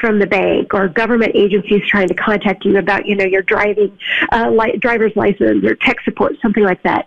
from the bank or government agencies trying to contact you about, your driving driver's license or tech support, something like that.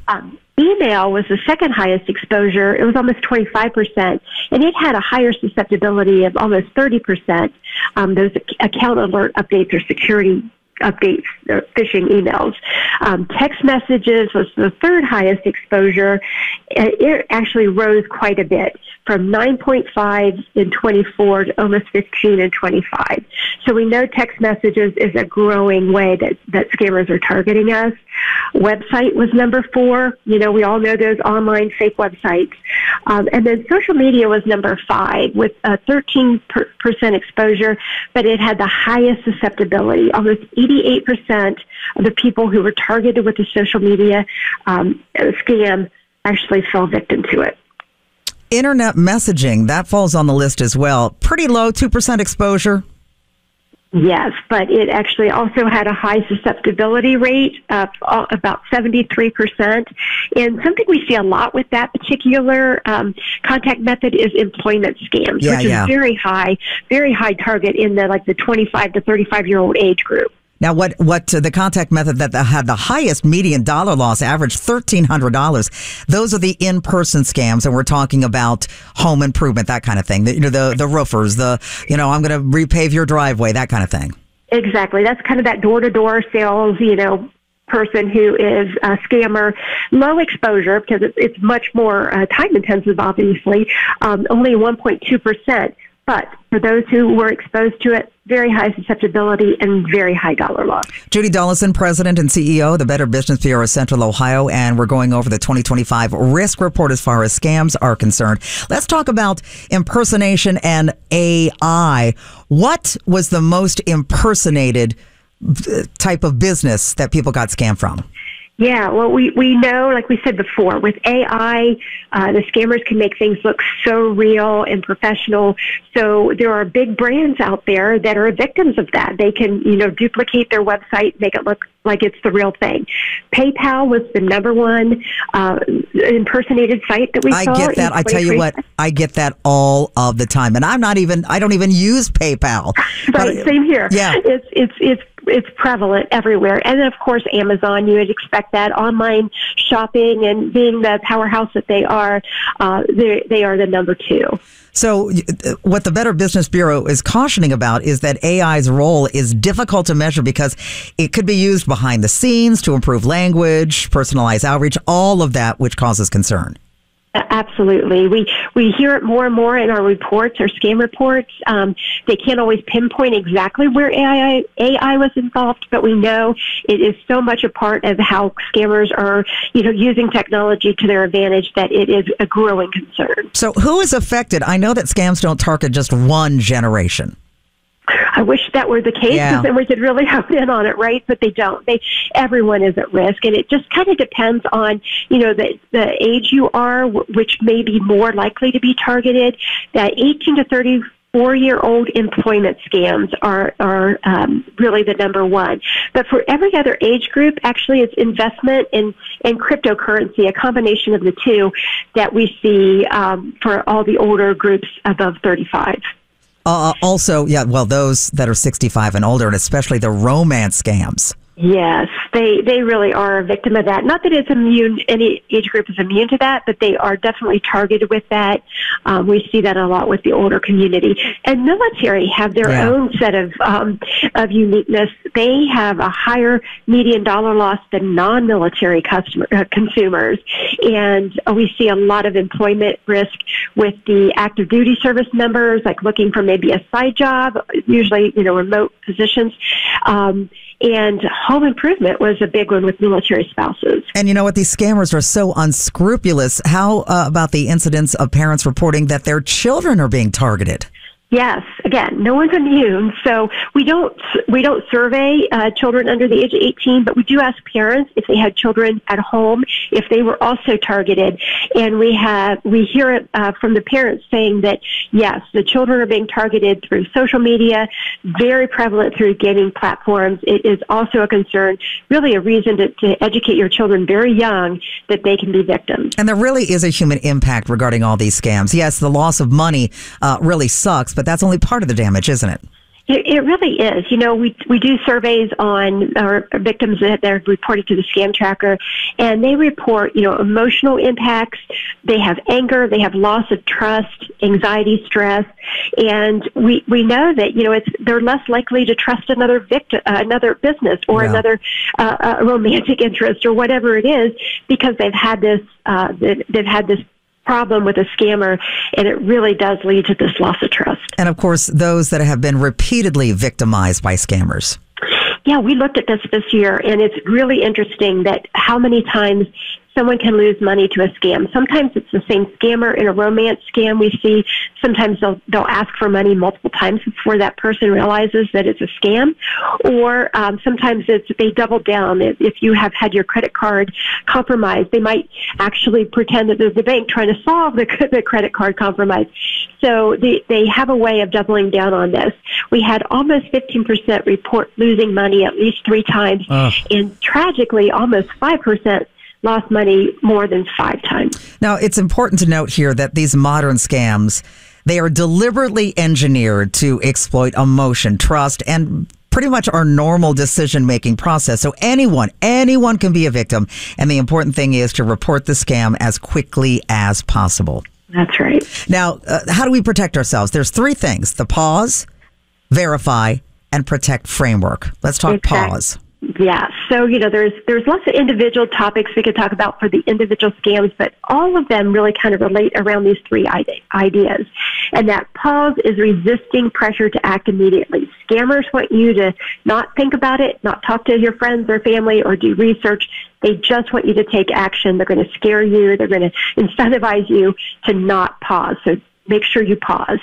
Email was the second highest exposure. It was almost 25%, and it had a higher susceptibility of almost 30%. Those account alert updates or security updates, or phishing emails. Text messages was the third highest exposure. It actually rose quite a bit, from 9.5 in 24 to almost 15 in 25. So we know text messages is a growing way that scammers are targeting us. Website was number 4. We all know those online fake websites. And then social media was number 5 with a 13% exposure, but it had the highest susceptibility. Almost 88% of the people who were targeted with the social media scam actually fell victim to it. Internet messaging, that falls on the list as well. Pretty low, 2% exposure. Yes, but it actually also had a high susceptibility rate of about 73%. And something we see a lot with that particular contact method is employment scams, which is very high target in the 25 to 35-year-old age group. Now, what the contact method that had the highest median dollar loss, averaged $1,300. Those are the in-person scams, and we're talking about home improvement, that kind of thing. The roofers, I'm going to repave your driveway, that kind of thing. Exactly. That's kind of that door-to-door sales, person who is a scammer. Low exposure because it's much more time-intensive, obviously. Only 1.2%. But for those who were exposed to it, very high susceptibility and very high dollar loss. Judy Dollison, President and CEO of the Better Business Bureau of Central Ohio, and we're going over the 2025 risk report as far as scams are concerned. Let's talk about impersonation and AI. What was the most impersonated type of business that people got scammed from? Yeah, well, we know, like we said before, with AI, the scammers can make things look so real and professional. So there are big brands out there that are victims of that. They can, duplicate their website, make it look like it's the real thing. PayPal was the number one impersonated site that we saw. I get that. I tell you what, I get that all of the time, and I don't even use PayPal. Right, same here. Yeah, it's prevalent everywhere. And then, of course, Amazon, you would expect that. Online shopping, and being the powerhouse that they are the number 2. So what the Better Business Bureau is cautioning about is that AI's role is difficult to measure because it could be used behind the scenes to improve language, personalize outreach, all of that, which causes concern. Absolutely. We hear it more and more in our reports, our scam reports. They can't always pinpoint exactly where AI was involved, but we know it is so much a part of how scammers are, using technology to their advantage that it is a growing concern. So who is affected? I know that scams don't target just one generation. I wish that were the case, because then we could really hone in on it, right? But they don't. Everyone is at risk, and it just kind of depends on, the age you are, which may be more likely to be targeted. That 18 to 34-year-old employment scams are really the number one. But for every other age group, actually, it's investment in cryptocurrency, a combination of the two that we see for all the older groups above 35. Also, those that are 65 and older, and especially the romance scams. Yes, they really are a victim of that. Not that it's immune, any age group is immune to that, but they are definitely targeted with that. We see that a lot with the older community. And military have their own set of uniqueness. They have a higher median dollar loss than non-military consumers. And we see a lot of employment risk with the active duty service members, like looking for maybe a side job, usually, remote positions. And home improvement was a big one with military spouses. And you know what? These scammers are so unscrupulous. How about the incidents of parents reporting that their children are being targeted? Yes. Again, no one's immune. So we don't survey children under the age of 18, but we do ask parents if they had children at home, if they were also targeted. And we hear it from the parents saying that, yes, the children are being targeted through social media, very prevalent through gaming platforms. It is also a concern, really a reason to educate your children very young that they can be victims. And there really is a human impact regarding all these scams. Yes, the loss of money really sucks, but but that's only part of the damage, isn't it? It really is. We do surveys on our victims that are reported to the Scam Tracker, and they report, emotional impacts. They have anger, they have loss of trust, anxiety, stress, and we know that they're less likely to trust another business or another romantic interest or whatever it is, because they've had this problem with a scammer, and it really does lead to this loss of trust. And of course, those that have been repeatedly victimized by scammers. Yeah, we looked at this year, and it's really interesting that how many times someone can lose money to a scam. Sometimes it's the same scammer in a romance scam we see. Sometimes they'll ask for money multiple times before that person realizes that it's a scam. Or sometimes they double down. If you have had your credit card compromised, they might actually pretend that there's the bank trying to solve the credit card compromise. So they have a way of doubling down on this. We had almost 15% report losing money at least 3 times, and tragically almost 5% lost money more than 5 times. Now, it's important to note here that these modern scams, they are deliberately engineered to exploit emotion, trust, and pretty much our normal decision-making process. So anyone can be a victim. And the important thing is to report the scam as quickly as possible. That's right. Now, how do we protect ourselves? There's 3 things: the pause, verify, and protect framework. Let's talk pause. Yeah. So, there's lots of individual topics we could talk about for the individual scams, but all of them really kind of relate around these 3 ideas. And that pause is resisting pressure to act immediately. Scammers want you to not think about it, not talk to your friends or family or do research. They just want you to take action. They're going to scare you. They're going to incentivize you to not pause. So make sure you pause.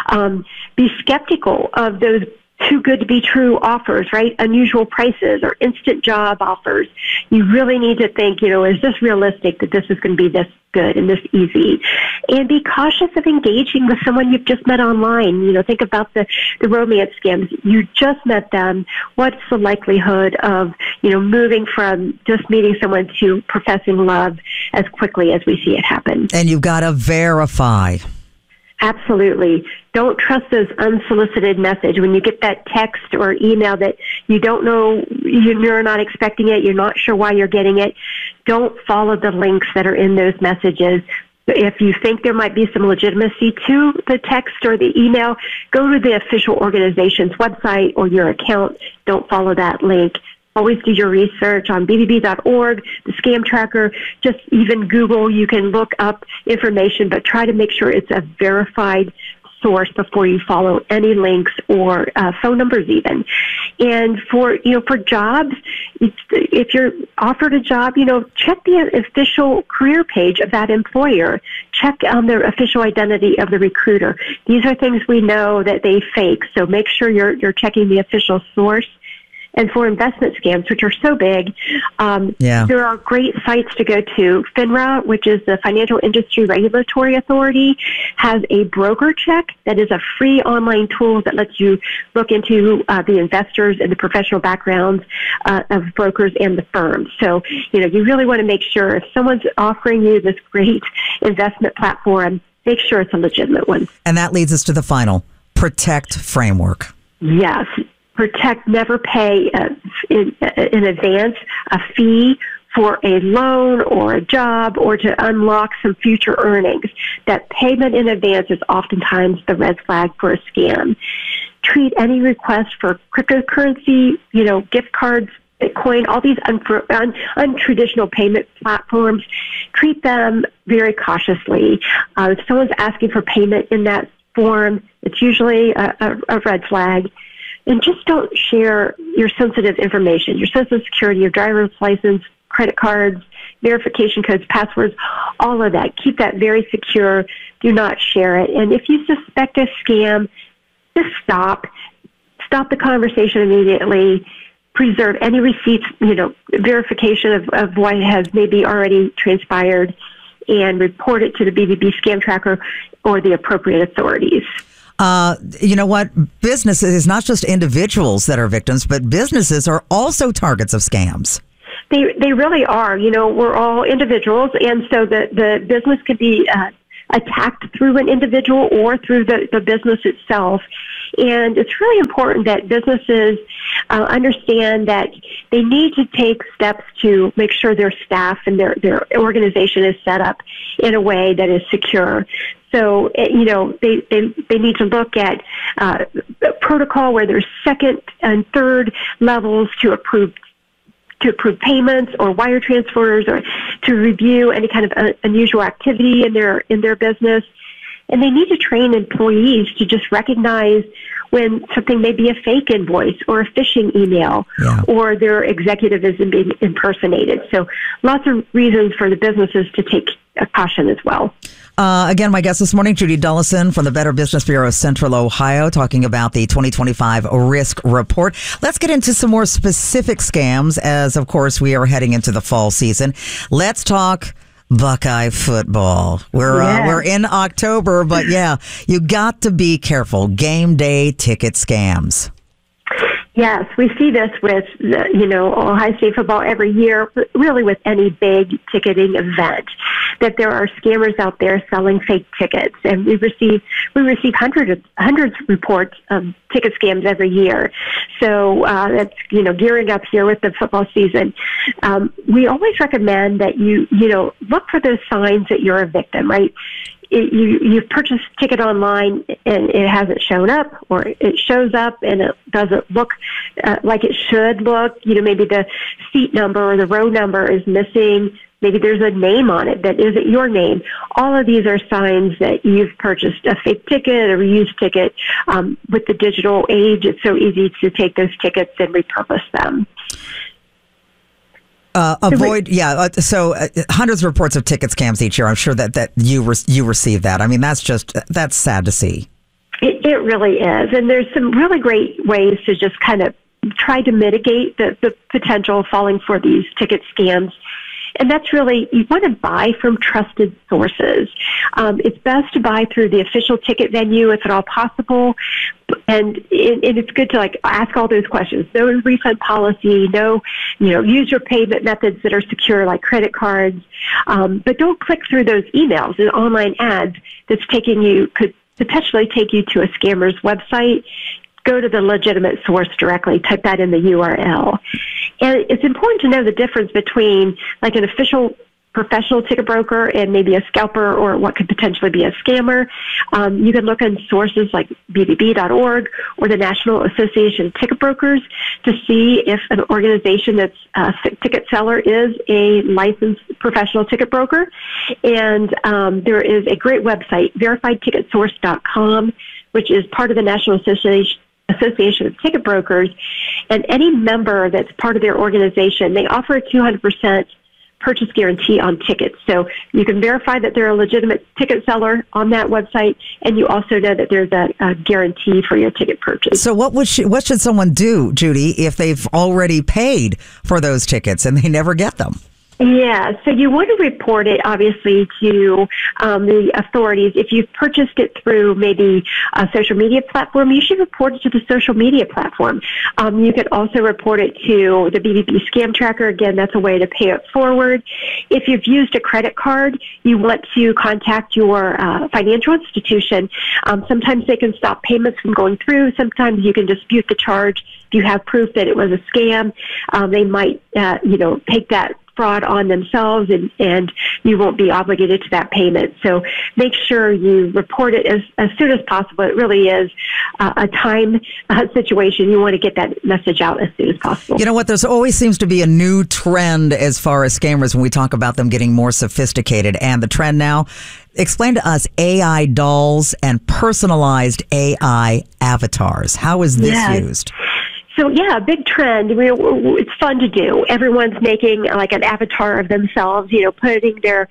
Be skeptical of those too good to be true offers, right? Unusual prices or instant job offers. You really need to think, is this realistic that this is going to be this good and this easy? And be cautious of engaging with someone you've just met online. Think about the romance scams. You just met them. What's the likelihood of, moving from just meeting someone to professing love as quickly as we see it happen? And you've got to verify. Absolutely. Don't trust those unsolicited messages. When you get that text or email that you don't know, you're not expecting it, you're not sure why you're getting it, don't follow the links that are in those messages. If you think there might be some legitimacy to the text or the email, go to the official organization's website or your account. Don't follow that link. Always do your research on BBB.org, the Scam Tracker. Just even Google, you can look up information, but try to make sure it's a verified source before you follow any links or phone numbers even. And for jobs, if you're offered a job, check the official career page of that employer. Check on the official identity of the recruiter. These are things we know that they fake, so make sure you're checking the official source. And for investment scams, which are so big, there are great sites to go to. FINRA, which is the Financial Industry Regulatory Authority, has a broker check that is a free online tool that lets you look into the investors and the professional backgrounds of brokers and the firms. So, you really want to make sure if someone's offering you this great investment platform, make sure it's a legitimate one. And that leads us to the final, protect framework. Yes. Protect, never pay in advance a fee for a loan or a job or to unlock some future earnings. That payment in advance is oftentimes the red flag for a scam. Treat any request for cryptocurrency, gift cards, Bitcoin, all these untraditional payment platforms, treat them very cautiously. If someone's asking for payment in that form, it's usually a red flag. And just don't share your sensitive information, your Social Security, your driver's license, credit cards, verification codes, passwords, all of that. Keep that very secure. Do not share it. And if you suspect a scam, just stop. Stop the conversation immediately. Preserve any receipts, verification of what has maybe already transpired, and report it to the BBB Scam Tracker or the appropriate authorities. You know what? Businesses, it's not just individuals that are victims, but businesses are also targets of scams. They really are. We're all individuals, and so the business could be attacked through an individual or through the business itself. And it's really important that businesses understand that they need to take steps to make sure their staff and their organization is set up in a way that is secure. So, they need to look at protocol where there's second and third levels to approve payments or wire transfers, or to review any kind of unusual activity in their business. And they need to train employees to just recognize when something may be a fake invoice or a phishing email, or their executive is being impersonated. So lots of reasons for the businesses to take a caution as well. Again, my guest this morning, Judy Dullison from the Better Business Bureau of Central Ohio, talking about the 2025 Risk Report. Let's get into some more specific scams as, of course, we are heading into the fall season. Let's talk Buckeye football. We're in October, but you got to be careful. Game day ticket scams. Yes, we see this with, Ohio State football every year, but really with any big ticketing event, that there are scammers out there selling fake tickets. And we receive hundreds of reports of ticket scams every year. So that's, gearing up here with the football season. We always recommend that you look for those signs that you're a victim, right? You've purchased a ticket online and it hasn't shown up, or it shows up and it doesn't look like it should look. Maybe the seat number or the row number is missing. Maybe there's a name on it that isn't your name. All of these are signs that you've purchased a fake ticket, a reused ticket. With the digital age, it's so easy to take those tickets and repurpose them. So hundreds of reports of ticket scams each year. I'm sure that you receive that. I mean, that's sad to see. It really is. And there's some really great ways to just kind of try to mitigate the potential of falling for these ticket scams. And that's really, you want to buy from trusted sources. It's best to buy through the official ticket venue if at all possible. And it's good to ask all those questions. No refund policy, use your payment methods that are secure like credit cards. But don't click through those emails and online ads could potentially take you to a scammer's website. Go to the legitimate source directly, type that in the URL. And it's important to know the difference between an official professional ticket broker and maybe a scalper or what could potentially be a scammer. You can look on sources like BBB.org or the National Association of Ticket Brokers to see if an organization that's a ticket seller is a licensed professional ticket broker. And there is a great website, verifiedticketsource.com, which is part of the National Association of Ticket Brokers, and any member that's part of their organization, they offer a 200% purchase guarantee on tickets. So you can verify that they're a legitimate ticket seller on that website, and you also know that there's a guarantee for your ticket purchase. So what should someone do, Judy, if they've already paid for those tickets and they never get them? Yeah, so you want to report it, obviously, to the authorities. If you've purchased it through maybe a social media platform, you should report it to the social media platform. You could also report it to the BBB Scam Tracker. Again, that's a way to pay it forward. If you've used a credit card, you want to contact your financial institution. Sometimes they can stop payments from going through. Sometimes you can dispute the charge. If you have proof that it was a scam, they might, take that fraud on themselves, and you won't be obligated to that payment. So make sure you report it as soon as possible. It really is a time situation. You want to get that message out as soon as possible. You know what? There's always seems to be a new trend as far as scammers when we talk about them getting more sophisticated. And the trend now, explain to us AI dolls and personalized AI avatars. How is this used? So yeah, a big trend. It's fun to do. Everyone's making like an avatar of themselves, putting their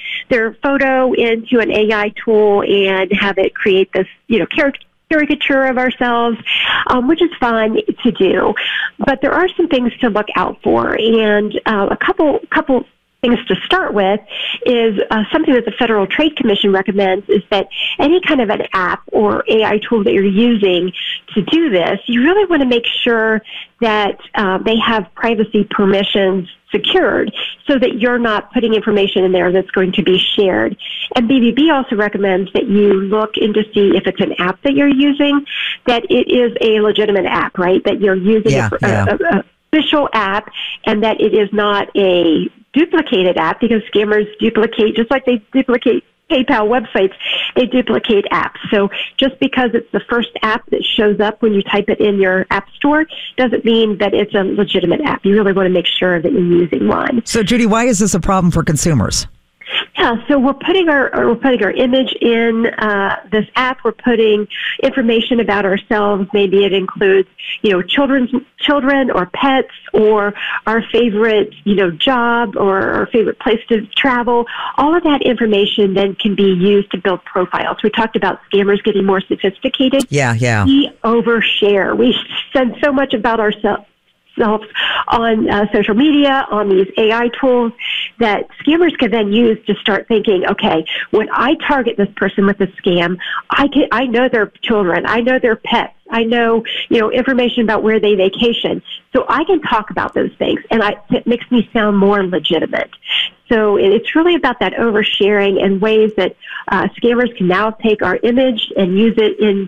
photo into an AI tool and have it create this, caricature of ourselves, which is fun to do. But there are some things to look out for, and a couple things to start with is something that the Federal Trade Commission recommends is that any kind of an app or AI tool that you're using to do this, you really want to make sure that they have privacy permissions secured so that you're not putting information in there that's going to be shared. And BBB also recommends that you look in to see if it's an app that you're using, that it is a legitimate app, right? That you're using a official app and that it is not a duplicated app, because scammers duplicate, just like they duplicate PayPal websites, they duplicate apps. So just because it's the first app that shows up when you type it in your app store doesn't mean that it's a legitimate app. You really want to make sure that you're using one. So, Judy, why is this a problem for consumers? Yeah, so we're putting our image in this app. We're putting information about ourselves. Maybe it includes, children or pets or our favorite, job or our favorite place to travel. All of that information then can be used to build profiles. We talked about scammers getting more sophisticated. Yeah. We overshare. We send so much about ourselves on social media, on these AI tools, that scammers can then use to start thinking, okay, when I target this person with a scam, I know their children, I know their pets, I know, information about where they vacation. So I can talk about those things, and it makes me sound more legitimate. So it's really about that oversharing and ways that scammers can now take our image and use it in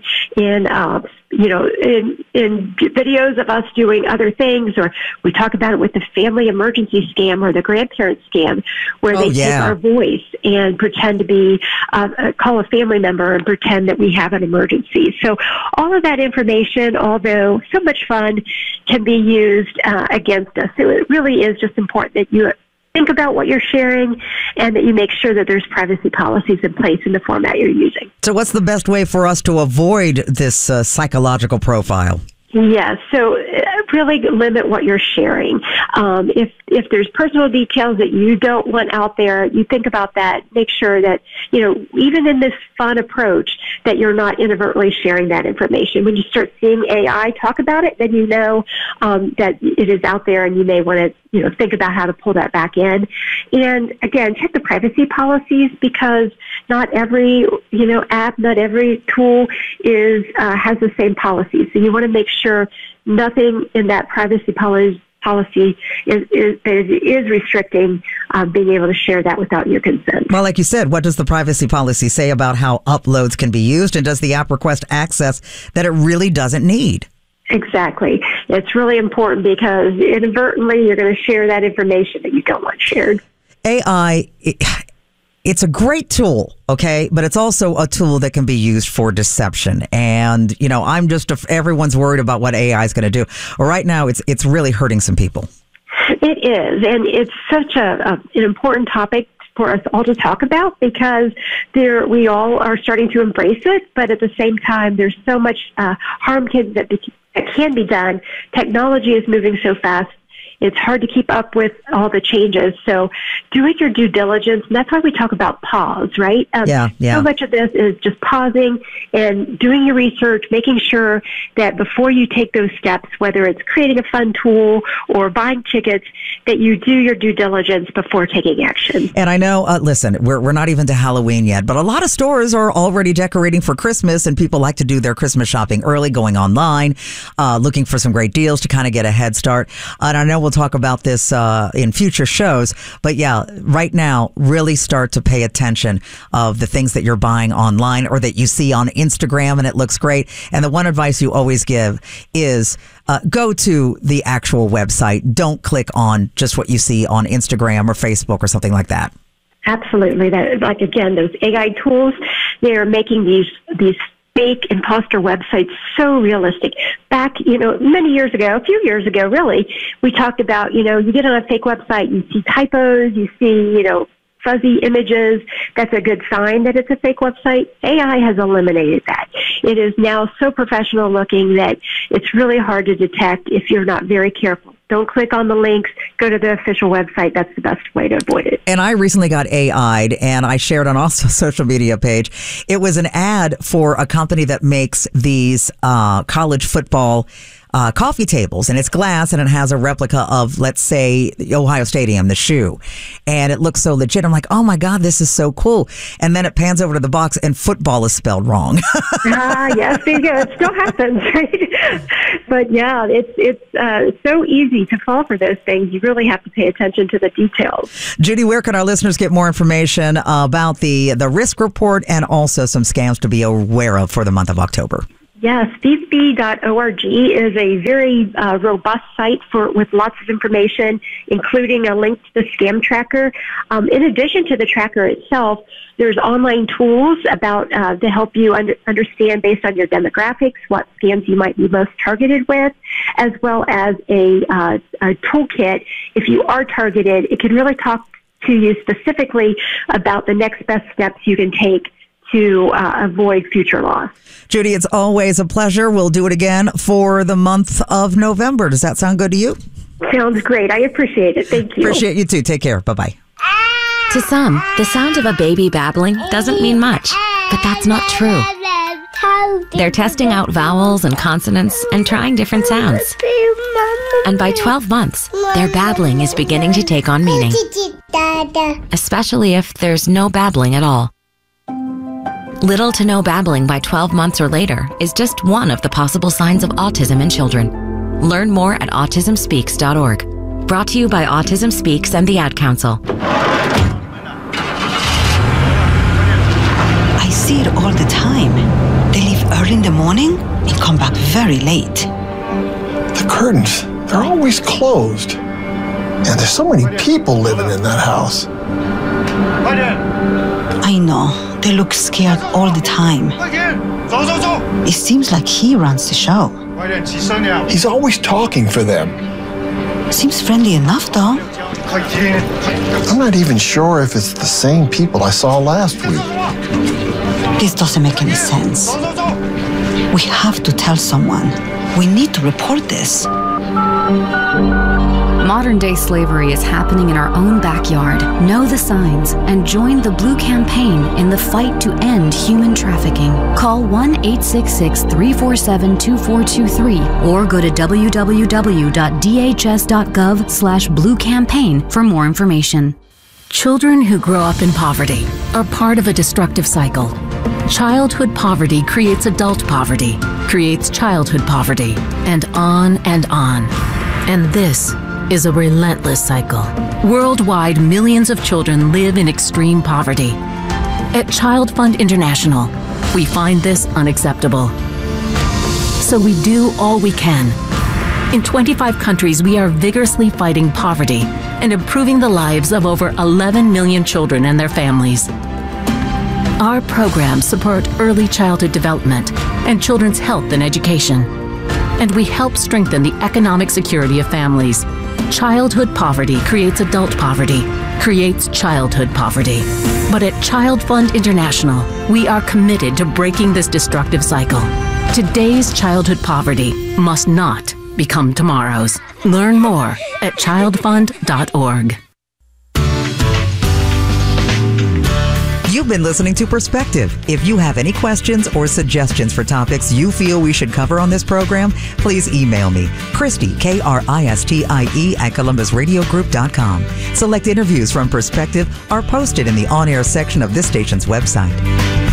videos of us doing other things. Or we talk about it with the family emergency scam or the grandparent scam, where they take our voice and pretend to be call a family member and pretend that we have an emergency. So all of that information, although so much fun, can be used against us. So it really is just important that you think about what you're sharing and that you make sure that there's privacy policies in place in the format you're using. So what's the best way for us to avoid this psychological profile? Yes, so really limit what you're sharing. If there's personal details that you don't want out there, you think about that. Make sure that, even in this fun approach, that you're not inadvertently sharing that information. When you start seeing AI talk about it, then you know that it is out there, and you may want to think about how to pull that back in. And again, check the privacy policies, because not every app, not every tool has the same policy. So you want to make sure nothing in that privacy policy is restricting being able to share that without your consent. Well, like you said, what does the privacy policy say about how uploads can be used, and does the app request access that it really doesn't need? Exactly. It's really important, because inadvertently you're going to share that information that you don't want shared. AI, it's a great tool, okay, but it's also a tool that can be used for deception. And, everyone's worried about what AI is going to do. Well, right now, it's really hurting some people. It is, and it's such an important topic for us all to talk about, because we all are starting to embrace it, but at the same time, there's so much harm that can be done. Technology is moving so fast. It's hard to keep up with all the changes. So doing your due diligence, and that's why we talk about pause, right? So much of this is just pausing and doing your research, making sure that before you take those steps, whether it's creating a fun tool or buying tickets, that you do your due diligence before taking action. And I know, listen, we're not even to Halloween yet, but a lot of stores are already decorating for Christmas, and people like to do their Christmas shopping early, going online, looking for some great deals to kind of get a head start. And I know we'll talk about this in future shows, but right now, really start to pay attention of the things that you're buying online or that you see on Instagram and it looks great. And the one advice you always give is go to the actual website. Don't click on just what you see on Instagram or Facebook or something like that. Absolutely. Again, those AI tools, they're making these fake imposter websites so realistic. Back, many years ago, a few years ago, really, we talked about, you get on a fake website, you see typos, you see, fuzzy images. That's a good sign that it's a fake website. AI has eliminated that. It is now so professional looking that it's really hard to detect if you're not very careful. Don't click on the links. Go to the official website. That's the best way to avoid it. And I recently got AI'd, and I shared on also social media page. It was an ad for a company that makes these college football coffee tables, and it's glass, and it has a replica of, let's say, the Ohio Stadium, the shoe, and it looks so legit. I'm like, oh my God, this is so cool. And then it pans over to the box, and football is spelled wrong. Yes, there you go. It still happens, right? But yeah, it's so easy to fall for those things. You really have to pay attention to the details. Judy, where can our listeners get more information about the risk report and also some scams to be aware of for the month of October? Yes, FeedMe.org is a very robust site with lots of information, including a link to the scam tracker. In addition to the tracker itself, there's online tools to help you understand based on your demographics what scams you might be most targeted with, as well as a toolkit. If you are targeted, it can really talk to you specifically about the next best steps you can take to avoid future loss. Judy, it's always a pleasure. We'll do it again for the month of November. Does that sound good to you? Sounds great. I appreciate it. Thank you. Appreciate you too. Take care. Bye-bye. To some, the sound of a baby babbling doesn't mean much, but that's not true. They're testing out vowels and consonants and trying different sounds. And by 12 months, their babbling is beginning to take on meaning, especially if there's no babbling at all. Little to no babbling by 12 months or later is just one of the possible signs of autism in children. Learn more at autismspeaks.org. Brought to you by Autism Speaks and the Ad Council. I see it all the time. They leave early in the morning and come back very late. The curtains, they're always closed. And there's so many people living in that house. I know. They look scared all the time. It seems like he runs the show. He's always talking for them. Seems friendly enough, though. I'm not even sure if it's the same people I saw last week. This doesn't make any sense. We have to tell someone. We need to report this. Modern-day slavery is happening in our own backyard. Know the signs and join the Blue Campaign in the fight to end human trafficking. Call 1-866-347-2423 or go to www.dhs.gov/bluecampaign for more information. Children who grow up in poverty are part of a destructive cycle. Childhood poverty creates adult poverty, creates childhood poverty, and on and on. And this is a relentless cycle. Worldwide, millions of children live in extreme poverty. At Child Fund International, we find this unacceptable. So we do all we can. In 25 countries, we are vigorously fighting poverty and improving the lives of over 11 million children and their families. Our programs support early childhood development and children's health and education. And we help strengthen the economic security of families. Childhood poverty creates adult poverty, creates childhood poverty. But at Child Fund International, we are committed to breaking this destructive cycle. Today's childhood poverty must not become tomorrow's. Learn more at childfund.org. You've been listening to Perspective. If you have any questions or suggestions for topics you feel we should cover on this program, please email me, Christie, Kristie, at columbusradiogroup.com. Select interviews from Perspective are posted in the on-air section of this station's website.